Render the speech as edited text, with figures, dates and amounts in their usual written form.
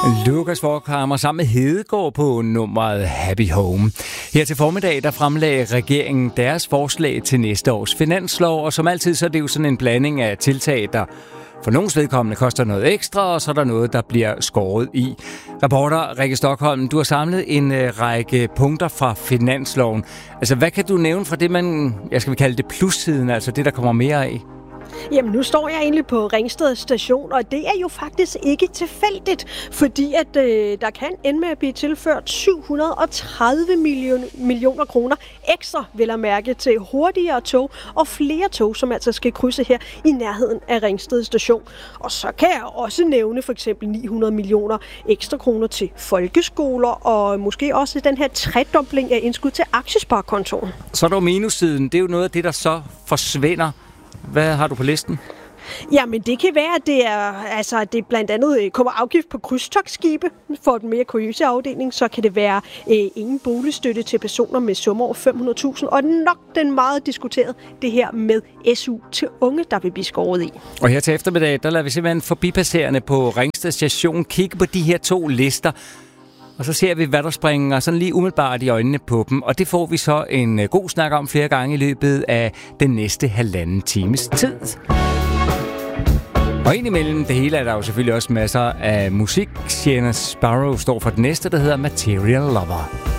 Lukas Forchhammer sammen med Hedegaard på nummeret Happy Home. Her til formiddag, der fremlagde regeringen deres forslag til næste års finanslov, og som altid, så er det jo sådan en blanding af tiltag, der for nogens vedkommende koster noget ekstra, og så er der noget, der bliver skåret i. Reporter Rikke Stockholm, du har samlet en række punkter fra finansloven. Altså, hvad kan du nævne fra det, jeg skal kalde det plussiden, altså det, der kommer mere af? Jamen, nu står jeg egentlig på Ringsted Station, og det er jo faktisk ikke tilfældigt, fordi at der kan ende med at blive tilført 730 millioner kroner ekstra, vil jeg mærke, til hurtigere tog og flere tog, som altså skal krydse her i nærheden af Ringsted Station. Og så kan jeg også nævne for eksempel 900 millioner ekstra kroner til folkeskoler, og måske også den her tredobling af indskud til aktiesparekontoen. Så er der minussiden. Det er jo noget af det, der så forsvinder. Hvad har du på listen? Jamen, det kan være, at det blandt andet kommer afgift på krydstogtskibe for den mere kuriøse afdeling. Så kan det være ingen boligstøtte til personer med summer over 500.000. Og nok den meget diskuteret, det her med SU til unge, der vil blive skåret i. Og her til eftermiddag, der lader vi simpelthen forbipasserende på Ringsted Station kigge på de her to lister. Og så ser vi, hvad der springer sådan lige umiddelbart i øjnene på dem. Og det får vi så en god snak om flere gange i løbet af den næste halvanden times tid. Og indimellem det hele er der jo selvfølgelig også masser af musik. Sienna Sparrow står for det næste, der hedder Material Lover.